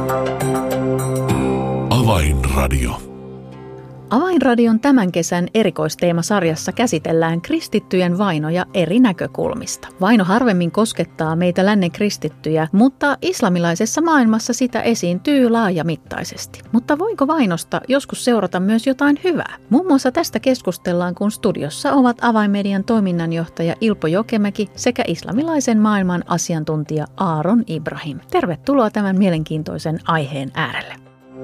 Avainradio. Avainradion tämän kesän erikoisteemasarjassa käsitellään kristittyjen vainoja eri näkökulmista. Vaino harvemmin koskettaa meitä lännen kristittyjä, mutta islamilaisessa maailmassa sitä esiintyy laajamittaisesti. Mutta voiko vainosta joskus seurata myös jotain hyvää? Muun muassa tästä keskustellaan, kun studiossa ovat Avainmedian toiminnanjohtaja Ilpo Jokemäki sekä islamilaisen maailman asiantuntija Aaron Ibrahim. Tervetuloa tämän mielenkiintoisen aiheen äärelle.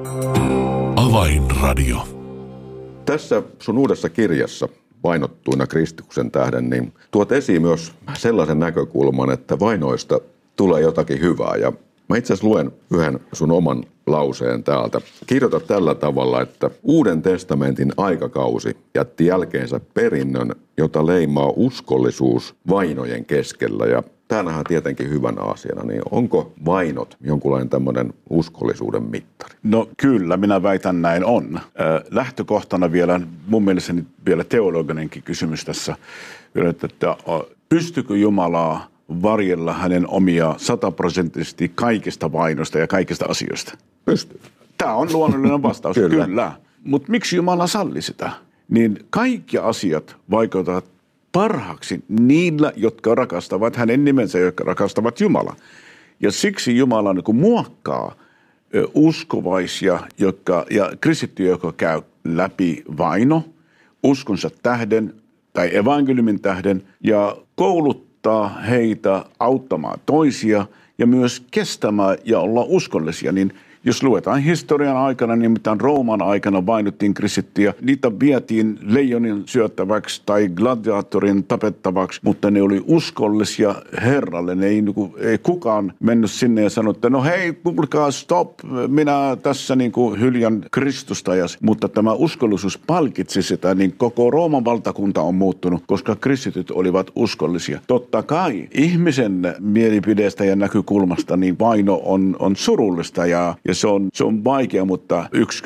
Avainradio. Tässä sun uudessa kirjassa Vainottuina Kristuksen tähden, niin tuot esiin myös sellaisen näkökulman, että vainoista tulee jotakin hyvää. Ja mä itse asiassa luen yhden sun oman lauseen täältä. Kirjoita tällä tavalla, että Uuden testamentin aikakausi jätti jälkeensä perinnön, jota leimaa uskollisuus vainojen keskellä. Ja tämä nähdään tietenkin hyvänä asiana, niin onko vainot jonkunlainen tämmöinen uskollisuuden mittari? No kyllä, minä väitän näin on. Lähtökohtana vielä, mun mielestäni vielä teologinenkin kysymys tässä, että pystykö Jumalaa varjella hänen omia 100% kaikista vainoista ja kaikista asioista? Pystyy. Tämä on luonnollinen vastaus, kyllä. Mutta miksi Jumala salli sitä? Niin kaikki asiat vaikuttavat parhaaksi niillä, jotka rakastavat hänen nimensä, jotka rakastavat Jumalaa. Ja siksi Jumala niin kuin muokkaa uskovaisia ja kristittyjä, jotka käy läpi vaino, uskonsa tähden tai evankeliumin tähden ja kouluttaa heitä auttamaan toisia ja myös kestämään ja olla uskollisia, niin jos luetaan historian aikana, niin mitään Rooman aikana vainottiin kristittyjä, niitä vietiin leijonin syöttäväksi tai gladiaattorin tapettavaksi, mutta ne oli uskollisia Herralle. Ne ei kukaan mennyt sinne ja sanonut, että no hei, kuulkaa, stop, minä tässä hyljän Kristusta. Mutta tämä uskollisuus palkitsi sitä, niin koko Rooman valtakunta on muuttunut, koska kristityt olivat uskollisia. Totta kai ihmisen mielipideestä ja näkökulmasta niin vaino on surullista ja se on vaikea, mutta yksi